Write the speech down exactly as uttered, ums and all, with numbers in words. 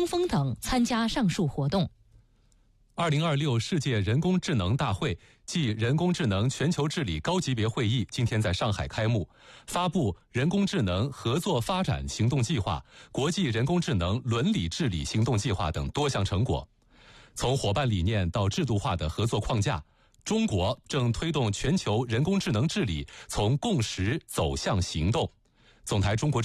东风等参加上述活动。 二零二六世界人工智能大会暨人工智能全球治理高级别会议今天在上海开幕，发布人工智能合作发展行动计划、国际人工智能伦理治理行动计划等多项成果。从伙伴理念到制度化的合作框架，中国正推动全球人工智能治理从共识走向行动。总台中国